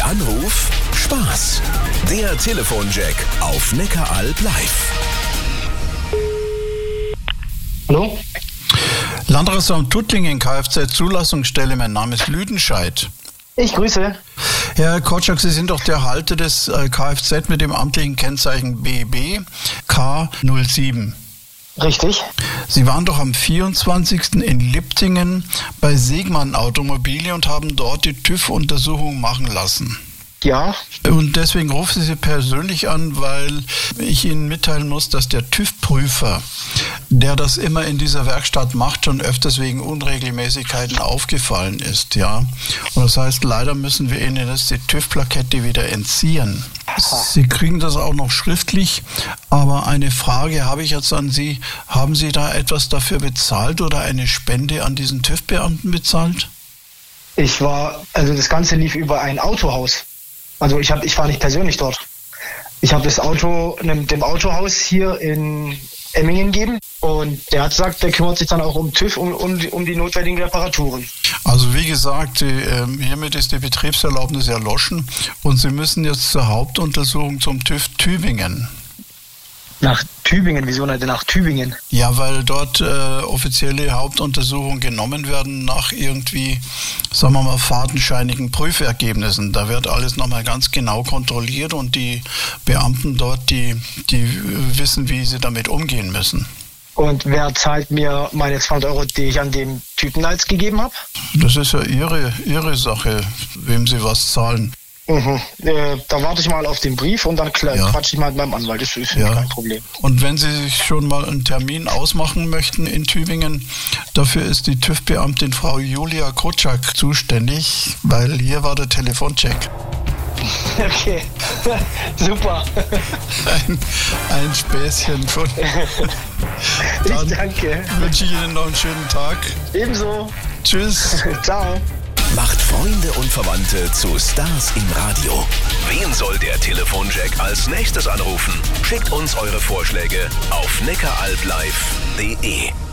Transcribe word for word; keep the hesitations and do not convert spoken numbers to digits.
Anruf Spaß. Der Telefonjack auf Neckaralb live. Hallo? Landratsamt Tuttlingen, Kfz-Zulassungsstelle, mein Name ist Lüdenscheid. Ich grüße. Herr Korczak, Sie sind doch der Halter des äh, Kfz mit dem amtlichen Kennzeichen B B K null sieben. Richtig. Sie waren doch am vierundzwanzigsten in Liptingen bei Segmann Automobile und haben dort die TÜV-Untersuchung machen lassen. Ja. Und deswegen rufe ich Sie persönlich an, weil ich Ihnen mitteilen muss, dass der TÜV-Prüfer, der das immer in dieser Werkstatt macht, schon öfters wegen Unregelmäßigkeiten aufgefallen ist, ja. Und das heißt, leider müssen wir Ihnen jetzt die TÜV-Plakette wieder entziehen. Sie kriegen das auch noch schriftlich, aber eine Frage habe ich jetzt an Sie. Haben Sie da etwas dafür bezahlt oder eine Spende an diesen TÜV-Beamten bezahlt? Ich war, also das Ganze lief über ein Autohaus. Also ich, hab, ich war nicht persönlich dort. Ich habe das Auto dem, dem Autohaus hier in Emmingen gegeben und der hat gesagt, der kümmert sich dann auch um TÜV und um, um die notwendigen Reparaturen. Also wie gesagt, die, äh, hiermit ist die Betriebserlaubnis erloschen und Sie müssen jetzt zur Hauptuntersuchung zum TÜV Tübingen. Nach Tübingen? Wieso nicht nach Tübingen? Ja, weil dort äh, offizielle Hauptuntersuchungen genommen werden nach irgendwie, sagen wir mal, fadenscheinigen Prüfergebnissen. Da wird alles nochmal ganz genau kontrolliert und die Beamten dort, die, die wissen, wie sie damit umgehen müssen. Und wer zahlt mir meine zweihundert Euro, die ich an dem Typen als gegeben habe? Das ist ja Ihre, Ihre Sache, wem Sie was zahlen. Mhm. Äh, da warte ich mal auf den Brief und dann klar, ja. quatsche ich mal mit meinem Anwalt. Das ist ja kein Problem. Und wenn Sie sich schon mal einen Termin ausmachen möchten in Tübingen, dafür ist die TÜV-Beamtin Frau Julia Korczak zuständig, weil hier war der Telefoncheck. Okay, super. Ein, ein Späßchen von. Dann ich danke. Wünsche ich Ihnen noch einen schönen Tag. Ebenso. Tschüss. Ciao. Macht Freunde und Verwandte zu Stars im Radio. Wen soll der Telefonjack als nächstes anrufen? Schickt uns eure Vorschläge auf neckaralblive punkt de.